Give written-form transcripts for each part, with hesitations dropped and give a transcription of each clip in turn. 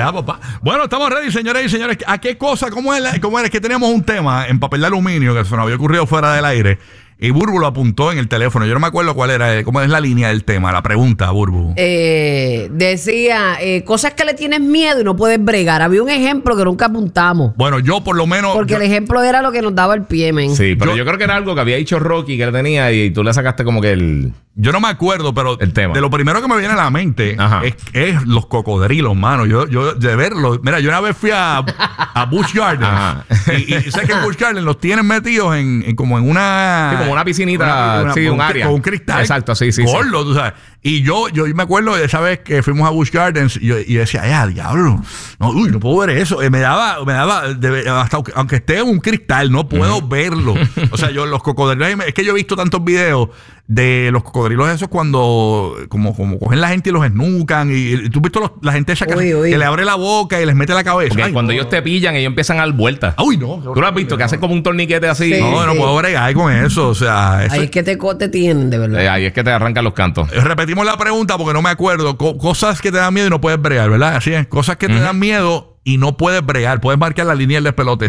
Ya, papá. Bueno, estamos ready, señores y señores. ¿A qué cosa? ¿Cómo era? Es que teníamos un tema en papel de aluminio que se nos había ocurrido fuera del aire. Y Burbu lo apuntó en el teléfono. Yo no me acuerdo cuál era, cómo es la línea del tema, la pregunta, Burbu. Decía, cosas que le tienes miedo y no puedes bregar. Había un ejemplo que nunca apuntamos. Bueno, yo por lo menos... Porque el ejemplo era lo que nos daba el pie, men. Sí, pero yo creo que era algo que había dicho Rocky que él tenía y tú le sacaste como que el... Yo no me acuerdo, pero el tema. De lo primero que me viene a la mente es los cocodrilos, mano. Yo de verlos... Mira, yo una vez fui a Busch Gardens. Y sé que en Busch Gardens los tienen metidos en como en una... Sí, como una piscinita, un área. Con un cristal. Exacto, sí. Gordo, tú sabes. Y yo me acuerdo de esa vez que fuimos a Busch Gardens y decía, diablo, no puedo ver eso. Me daba hasta aunque esté en un cristal, no puedo verlo. O sea, yo los cocodrilos, es que yo he visto tantos videos de los cocodrilos esos cuando como cogen la gente y los esnucan y tú has visto la gente esa que le abre la boca y les mete la cabeza. Porque cuando ellos te pillan, ellos empiezan a dar vueltas. Uy, no. Tú lo has visto, que hacen como un torniquete así. Sí, no puedo bregar con eso. O sea, ahí es que te tienen, de verdad. Ahí es que te arrancan los cantos. Repetimos la pregunta porque no me acuerdo. Cosas que te dan miedo y no puedes bregar, ¿verdad? Así es. Cosas que te dan miedo y no puedes bregar. Puedes marcar la línea del despelote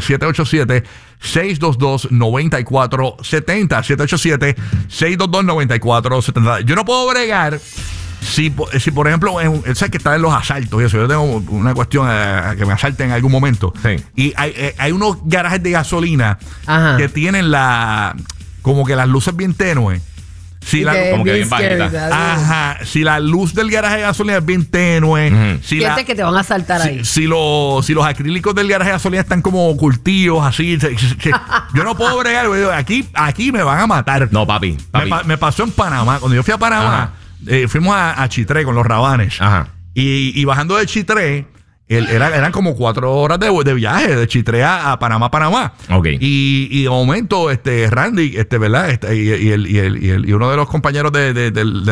787-622-9470. 787-622-9470. Yo no puedo bregar si por ejemplo, sabes que está en los asaltos y eso. Yo tengo una cuestión que me asalten en algún momento. Sí. Y hay unos garajes de gasolina que tienen como que las luces bien tenues. Como que bien bajita. Si la luz del garaje de gasolina es bien tenue. Sientes que te van a saltar ahí. Si los acrílicos del garaje de gasolina están como curtidos, así. Yo no puedo bregar. Aquí me van a matar. No, papi. Me pasó en Panamá. Cuando yo fui a Panamá, fuimos a Chitré con los Rabanes. Y bajando de Chitré, eran como 4 horas de viaje de Chitré a Panamá. Okay. Y de momento, Randy, ¿verdad? Y uno de los compañeros de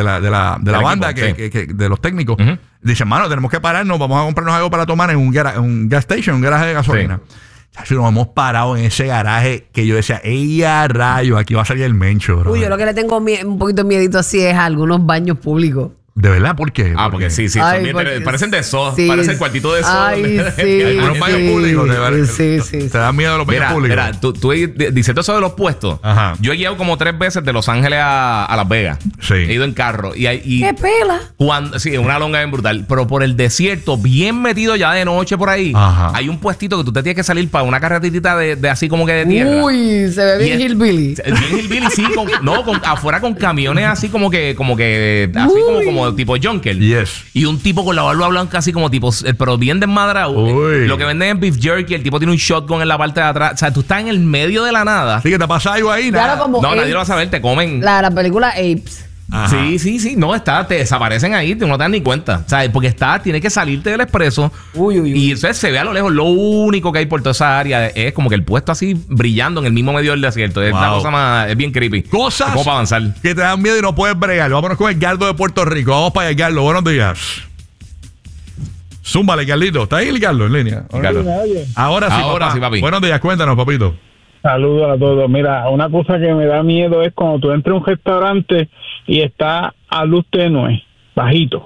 la banda, de los técnicos, dice, mano, tenemos que pararnos, vamos a comprarnos algo para tomar en un gas station, un garaje de gasolina. Sí. Nos hemos parado en ese garaje que yo decía, ¡ey, a rayos! Aquí va a salir el mencho, bro. Yo lo que le tengo un poquito de miedito así es a algunos baños públicos. ¿De verdad? ¿Por qué? Porque sí. Parecen de eso. Parecen cuartito de eso. Los baños públicos. Sí. ¿Te da miedo los baños públicos? Mira, tú diciendo eso de los puestos. Yo he guiado como 3 veces de Los Ángeles a Las Vegas. Sí. He ido en carro. ¡Qué pela! Sí, una longa bien brutal. Pero por el desierto, bien metido ya de noche por ahí, hay un puestito que tú te tienes que salir para una carretita de así como que de tierra. Uy, se ve bien hillbilly. Bien hillbilly, sí. Afuera con camiones así como que así como tipo Junker. Yes. Y un tipo con la barba blanca así como tipo, pero bien desmadrado. Lo que venden es beef jerky. El tipo tiene un shotgun en la parte de atrás. O sea, tú estás en el medio de la nada. Sí, que te pasa algo ahí. Claro, como nadie lo va a saber. Te comen. La película Apes. Sí. No, te desaparecen ahí. Tú no te das ni cuenta. O sea, porque tienes que salirte del expreso. Y entonces se ve a lo lejos. Lo único que hay por toda esa área es como que el puesto así brillando en el mismo medio del desierto. Es una cosa más, es bien creepy. Cosas como para avanzar que te dan miedo y no puedes bregar. Vámonos con Edgardo de Puerto Rico. Vamos para Edgardo. Buenos días. Zúmbale, Carlito. ¿Está ahí Edgardo en línea? Ahora sí, papi. Buenos días. Cuéntanos, papito. Saludos a todos. Mira, una cosa que me da miedo es cuando tú entras a un restaurante y está a luz tenue, bajito.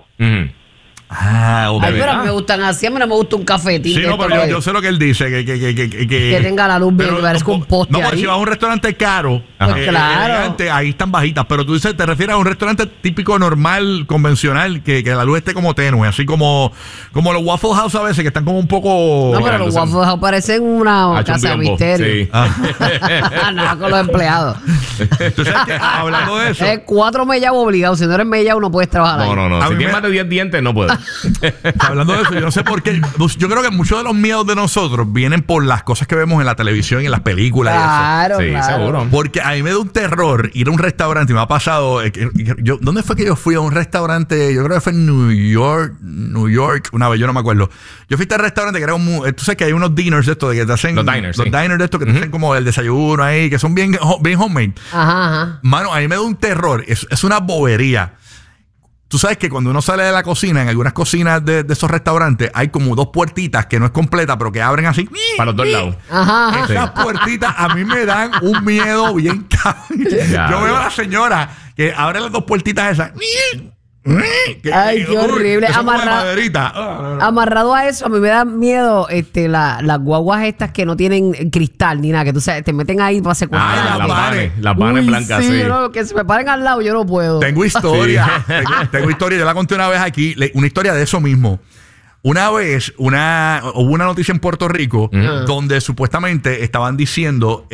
Pero me gustan así. A mí no me gusta un cafetín. Sí, no, pero yo sé lo que él dice. Que tenga la luz bien, que parezca un poste. No, pero si vas a un restaurante caro, claro, ahí están bajitas. Pero tú dices, te refieres a un restaurante típico, normal, convencional, que la luz esté como tenue, así como los Waffle House a veces, que están como un poco. No, pero los Waffle House parecen una casa de misterio. Sí. Nada con los empleados. Entonces, hablando de eso. Es 4 mellao obligados. Si no eres mellao, no puedes trabajar ahí. No. Si tienes más de 10 dientes, no puedes. Hablando de eso, yo no sé por qué. Yo creo que muchos de los miedos de nosotros vienen por las cosas que vemos en la televisión y en las películas. Claro, y eso. Sí, seguro. Porque a mí me da un terror ir a un restaurante. Y me ha pasado. ¿Dónde fue que yo fui a un restaurante? Yo creo que fue en New York. Una vez, yo no me acuerdo. Yo fui a este restaurante que era tú sabes que hay unos dinners de estos de que te hacen. Los diners de estos que te hacen como el desayuno ahí, que son bien homemade. Mano, a mí me da un terror. Es una bobería. Tú sabes que cuando uno sale de la cocina, en algunas cocinas de esos restaurantes, hay como 2 puertitas que no es completa, pero que abren así. Para los 2 lados. Esas puertitas a mí me dan un miedo bien cabrón. Yo veo a la señora que abre las 2 puertitas esas. Ay, qué horrible. Eso como de Amarrado. maderita. Amarrado a eso, a mí me da miedo las guaguas estas que no tienen cristal ni nada, que tú sabes, te meten ahí para secuestrar. Ah, Las vanes Uy, blancas, sí. yo no, que se me paren al lado, yo no puedo. Tengo historia. Tengo historia. Yo la conté una vez aquí. Una historia de eso mismo. Una vez hubo una noticia en Puerto Rico donde supuestamente estaban diciendo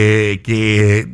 que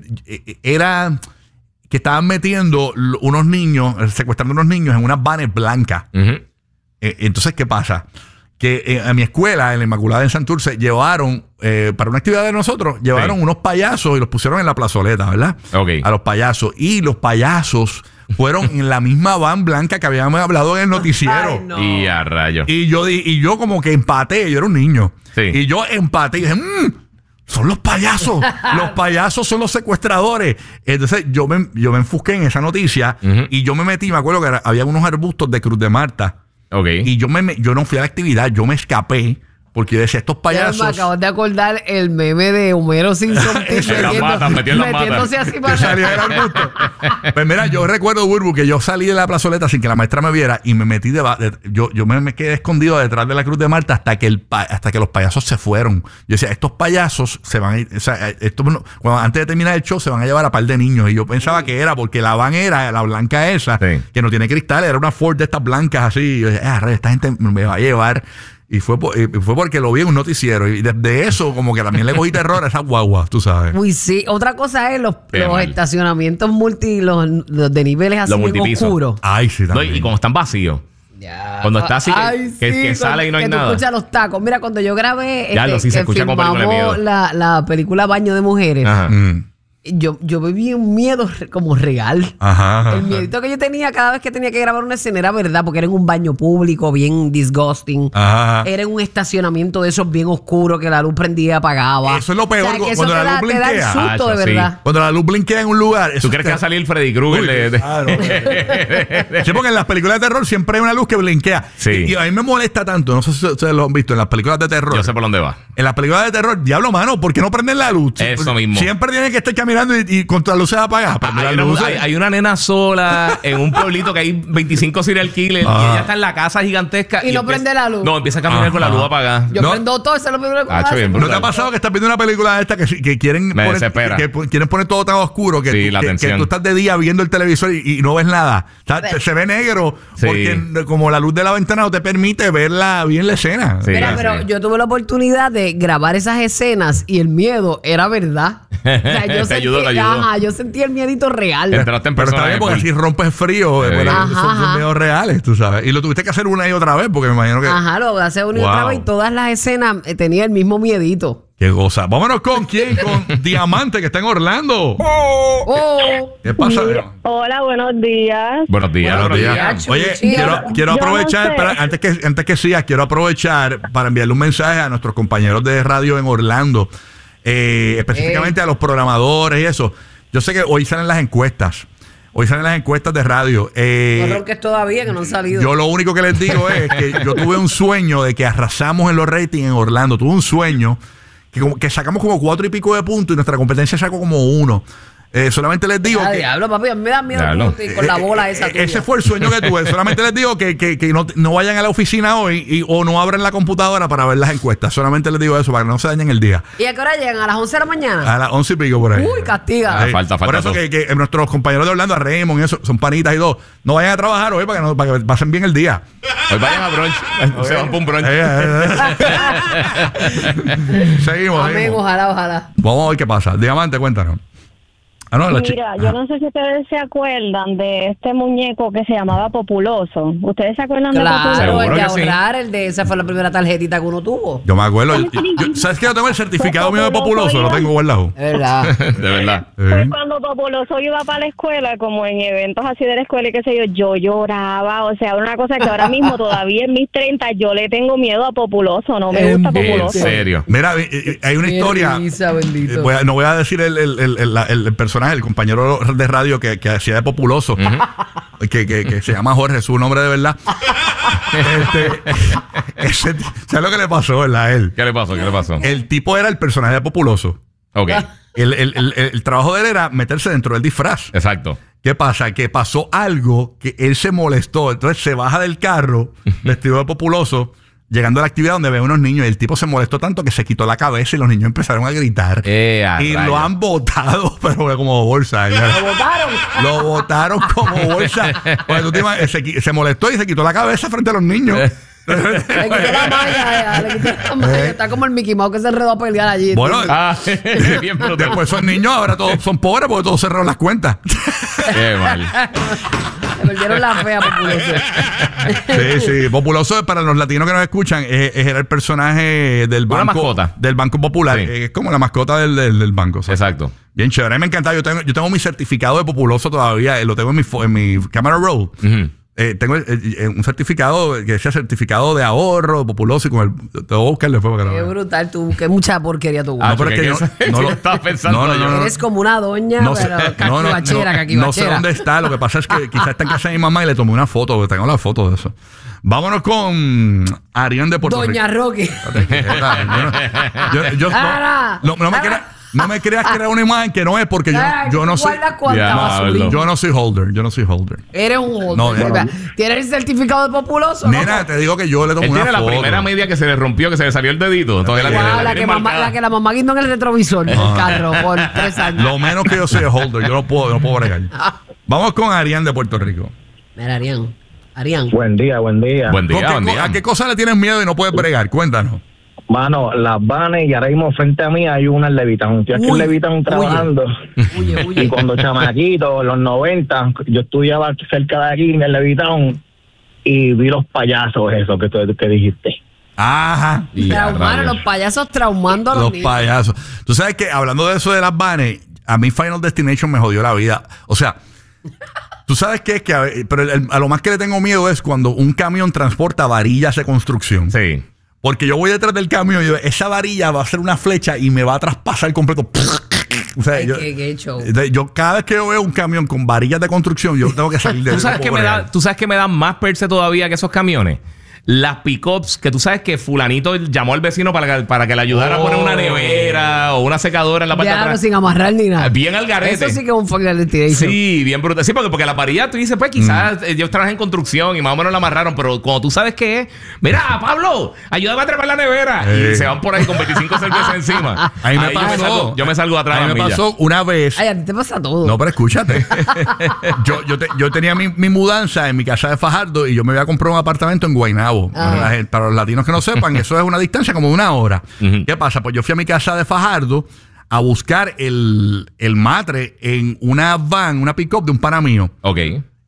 estaban metiendo unos niños, secuestrando unos niños en unas vanes blancas. Entonces, ¿qué pasa? Que a mi escuela, en la Inmaculada en Santurce, llevaron, para una actividad de nosotros, llevaron unos payasos y los pusieron en la plazoleta, ¿verdad? Okay. A los payasos. Y los payasos fueron en la misma van blanca que habíamos hablado en el noticiero. Ay, no. Y a rayo. Y yo como que empaté, yo era un niño. Sí. Y yo empaté y dije, son los payasos. Los payasos son los secuestradores. Entonces yo me enfusqué en esa noticia y yo me metí, me acuerdo que había unos arbustos de Cruz de Marta. Okay. Y yo no fui a la actividad, yo me escapé. Porque yo decía, estos payasos. Me acabo de acordar el meme de Homero Simpson metiéndose así para salía del arbusto. Pues mira, yo recuerdo, Burbu, que yo salí de la plazoleta sin que la maestra me viera y me metí yo me quedé escondido detrás de la Cruz de Marta hasta que los payasos se fueron. Yo decía, estos payasos se van a ir, o sea, antes de terminar el show se van a llevar a par de niños. Y yo pensaba que era porque la van era la blanca esa, que no tiene cristal, era una Ford de estas blancas así. Y yo decía, esta gente me va a llevar. Y fue porque lo vi en un noticiero. Y desde eso, como que también le cogí terror a esas guaguas, tú sabes. Uy, sí. Otra cosa es los estacionamientos los de niveles así bien oscuros. Ay, sí, también. No, y cuando están vacíos. Ya. Cuando está así, que sí, sale y no hay que nada. tú escuchas los tacos. Mira, cuando yo grabé Sí, se escucha como película de miedo. la película Baño de Mujeres, Ajá. yo viví un miedo como real. Ajá. El miedito que yo tenía cada vez que tenía que grabar una escena era verdad, porque era en un baño público bien disgusting. Ajá. Era en un estacionamiento de esos bien oscuros que la luz prendía y apagaba. Eso es lo peor, O sea, que cuando eso la luz te da el blinquea. susto de Sí. verdad. Cuando la luz blinquea en un lugar. ¿Tú crees que va a salir Freddy Krueger? Sí, porque en las películas de terror siempre hay una luz que blinquea. Sí. Y a mí me molesta tanto, no sé si ustedes lo han visto en las películas de terror. Yo sé por dónde va. En las películas de terror, diablo, mano, ¿por qué no prenden la luz? Eso mismo. Siempre tienen que estar caminando y con todas las luces apagadas. Hay una nena sola en un pueblito que hay 25 serial killers y ella está en la casa gigantesca. Y no prende la luz. No, empieza a caminar con la luz apagada. Yo prendo todo, eso es lo primero que Hacho, bien ¿No te brutal. ha pasado que estás viendo una película de esta que quieren Me desespera. que quieren poner todo tan oscuro que, Sí, la que tensión. tú estás de día viendo el televisor y no ves nada? Se ve negro Sí. porque como la luz de la ventana no te permite verla bien la escena. Sí. Mira, pero yo tuve la oportunidad de grabar esas escenas y el miedo era verdad. O sea, yo Te ayudó. Ajá, yo sentí el miedito real. Entraste en Pero está persona. bien porque así rompes frío. Sí. Bueno, Ajá, son ajá. miedos reales, tú sabes. Y lo tuviste que hacer una y otra vez porque me imagino que... Ajá, lo hace una y Wow. otra vez y todas las escenas tenía el mismo miedito. Qué goza. Vámonos con quién, con Diamante que está en Orlando. Oh, ¿Qué pasa? Hola, buenos días. Buenos días. Buenos días. días, Oye, Chuchi. quiero Yo aprovechar, no sé. antes que sigas, quiero aprovechar para enviarle un mensaje a nuestros compañeros de radio en Orlando, específicamente a los programadores y eso. Yo sé que hoy salen las encuestas. Hoy salen las encuestas de radio. no ronques todavía, que no han salido. Yo lo único que les digo es que yo tuve un sueño de que arrasamos en los ratings en Orlando. Tuve un sueño que sacamos como 4 y pico de puntos y nuestra competencia sacó como 1. Solamente les digo que Diablo, papi, a mí me da miedo Diablo. con la bola esa tuya. ese fue el sueño que tuve. Solamente les digo que no vayan a la oficina hoy o no abran la computadora para ver las encuestas. Solamente les digo eso para que no se dañen el día. ¿Y a qué hora llegan? ¿A las 11 de la mañana? A las 11 y pico por ahí. Uy, castiga. Ahí. Falta Por eso todo. que nuestros compañeros de Orlando, a Raymond y eso, son panitas y todo. No vayan a trabajar hoy para que pasen bien el día. Hoy vayan a brunch. Se van por un brunch. Seguimos. Amén, seguimos. ojalá. Vamos a ver qué pasa. Diamante, cuéntanos. Ah, no, la Mira, yo no sé si ustedes se acuerdan de este muñeco que se llamaba Populoso. ¿Ustedes se acuerdan de Claro, Populoso? Seguro el de que sí. ahorrar, el de esa fue la primera tarjetita que uno tuvo. Yo me acuerdo. ¿Sabes qué? Yo tengo el certificado mío de Populoso. Lo tengo guardado. Es verdad. De verdad. Pues cuando Populoso iba para la escuela, como en eventos así de la escuela y qué sé yo lloraba. O sea, una cosa que ahora mismo todavía en mis 30 yo le tengo miedo a Populoso. No me gusta En Populoso. serio. Mira, hay una Qué historia. risa, bendito. No voy a decir el personaje, el compañero de radio que hacía de Populoso, que se llama Jorge, su nombre de verdad. ¿Sabes lo que le pasó, verdad? A él. ¿Qué le pasó? El tipo era el personaje de Populoso. Ok. El trabajo de él era meterse dentro del disfraz. Exacto. ¿Qué pasa? Que pasó algo que él se molestó. Entonces se baja del carro, vestido de populoso, llegando a la actividad donde ve unos niños. Y el tipo se molestó tanto que se quitó la cabeza y los niños empezaron a gritar. Y lo han botado, pero como bolsa. ¿Lo botaron? Lo botaron como bolsa. Se molestó y se quitó la cabeza frente a los niños. Le quitó la malla, le quitó la malla. Está como el Mickey Mouse que se enredó a pelear allí. Bueno, bien brutal. después esos niños ahora todos son pobres porque todos cerraron las cuentas. Qué mal. Le perdieron la fea, Populoso. Sí. Populoso, para los latinos que nos escuchan, era el personaje del banco. Una mascota. Del Banco Popular. Sí. Es como la mascota del banco. ¿Sabes? Exacto. Bien chévere. A mí me encanta. Yo tengo mi certificado de Populoso todavía. Lo tengo en mi Camera Roll. Tengo un certificado que decía certificado de ahorro Populoso y con el te voy a buscar después para que Qué lo veas. brutal tú, qué mucha porquería tú. No, pero es que no lo estaba pensando. No. Eres como una doña, pero caquibachera. No sé dónde está. Lo que pasa es que quizás está en casa de mi mamá y le tomé una foto, porque tengo la foto de eso. Vámonos con Arián de Puerto Doña Rico. Roque. No me creas crear una imagen que no es, porque yo no soy. Yo no soy holder. Eres un holder. No. ¿Tienes el certificado de Populoso? Nena, te digo que yo le tomo Él una tiene foto. la primera media que se le rompió, que se le salió el dedito. Todavía La que la mamá guindó en el retrovisor del carro por 3 años. Lo menos que yo soy holder. Yo no puedo bregar. Vamos con Arián de Puerto Rico. Mira, Arián. Buen día. ¿A qué cosa le tienes miedo y no puedes bregar? Cuéntanos. Mano, las vanes, y ahora mismo frente a mí hay una en Levitown. Estoy aquí en Levitown trabajando. Y cuando chamaquito, en los 90, yo estudiaba cerca de aquí, en Levitown, y vi los payasos, eso que dijiste. Ajá. Traumaron los payasos traumando a los niños. Payasos. Tú sabes que hablando de eso de las vanes, a mí Final Destination me jodió la vida. O sea, tú sabes qué es que a lo más que le tengo miedo es cuando un camión transporta varillas de construcción. Sí. Porque yo voy detrás del camión y esa varilla va a ser una flecha y me va a traspasar completo. O sea, qué show. Yo cada vez que yo veo un camión con varillas de construcción, yo tengo que salir de ¿Tú sabes que me da más perse todavía que esos camiones? Las pick-ups, que tú sabes que fulanito llamó al vecino para que le ayudara a poner una nevera o una secadora en la parte de atrás. Sin amarrar ni nada. Ah, Bien al garete. Eso sí que es un Final Destination. Sí, bien brutal. Sí, porque la varilla, tú dices, pues quizás ellos trabajan en construcción y más o menos la amarraron, pero cuando tú sabes qué es, mira, Pablo, ayúdame a trepar la nevera. Y se van por ahí con 25 cervezas encima. Ahí me pasó. Yo me salgo atrás. A mí me pasó una vez. Ay, a ti te pasa todo. No, pero escúchate. yo tenía mi mudanza en mi casa de Fajardo y yo me había comprado un apartamento en Guaynabo. Para los latinos que no sepan, eso es una distancia como de 1 hora. ¿Qué pasa? Pues yo fui a mi casa de Fajardo a buscar el matre en una van, una pick-up de un pana mío. Ok.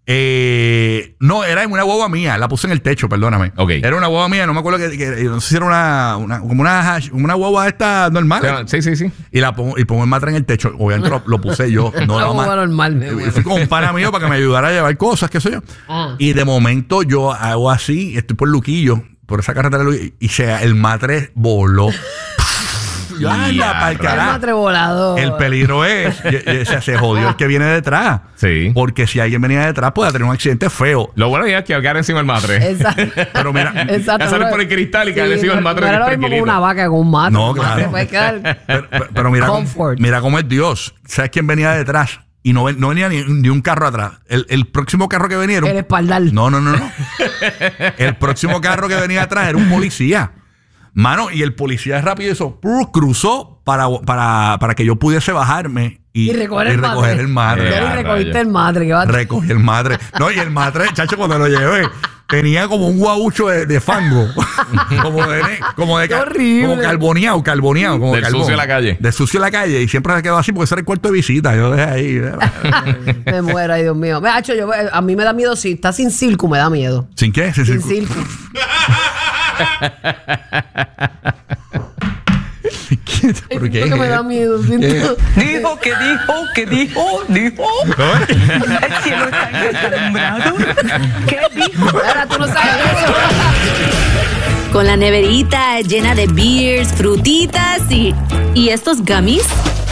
No, era en una guagua mía. La puse en el techo, perdóname. Okay. Era una guagua mía, no me acuerdo que no sé si era una guagua esta normal. Sí. Y pongo el matre en el techo. Obviamente lo puse yo. No, una guagua normal. Y fui con un pana mío para que me ayudara a llevar cosas, qué sé yo. Y de momento yo hago así, estoy por Luquillo, por esa carretera de Luquillo, y el matre voló. Yo, anda, para el carajo. El matre volador. El peligro es, se jodió el que viene detrás. Sí. Porque si alguien venía detrás, puede tener un accidente feo. Lo bueno es que quedar encima del matre. Exacto. Pero mira, sale por el cristal y caer encima del matre. No era lo mismo con una vaca con un matre. No, claro. Se puede quedar. Pero mira cómo es Dios. ¿Sabes quién venía detrás? Y no venía ni un carro atrás. El próximo carro que venía era El espaldar. No. El próximo carro que venía atrás era un policía. Mano, y el policía rápido eso cruzó para que yo pudiese bajarme y recoger el matre. Y recogiste el matre. Recogí el matre. No, y el matre, chacho, cuando lo llevé, tenía como un guaucho de fango. como carboneado. Como del carbón. sucio de la calle. De sucio de la calle. Y siempre se quedó así porque ese era el cuarto de visita. Yo dejé ahí. Me muero, ay Dios mío. A mí me da miedo si está sin circo, me da miedo. ¿Sin qué? Sin circo. ¿Por qué? Es que me da miedo. Dijo. El cielo está deslumbrado. ¿Qué dijo? Ahora tú no sabes eso. Con la neverita llena de beers, frutitas y estos gummies.